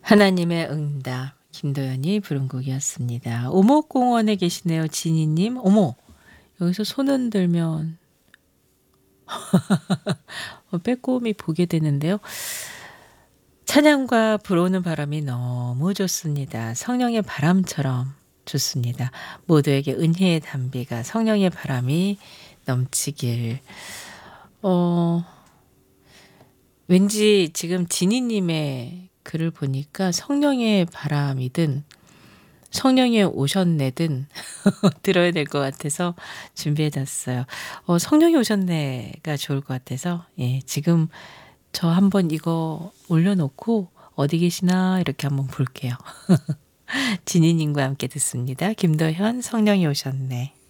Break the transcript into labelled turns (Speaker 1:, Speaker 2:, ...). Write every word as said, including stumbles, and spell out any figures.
Speaker 1: 하나님의 응답 김도연이 부른 곡이었습니다. 오목공원에 계시네요. 진희님. 어머 여기서 손 흔들면 어 빼꼼히 보게 되는데요. 찬양과 불어오는 바람이 너무 좋습니다. 성령의 바람처럼 좋습니다. 모두에게 은혜의 담비가 성령의 바람이 넘치길. 어 왠지 지금 진희님의 글을 보니까 성령의 바람이든 성령이 오셨네든 들어야 될 것 같아서 준비해 놨어요. 어 성령이 오셨네가 좋을 것 같아서 예 지금 저 한번 이거 올려 놓고 어디 계시나 이렇게 한번 볼게요. 진희님과 함께 듣습니다. 김도현 성령이 오셨네.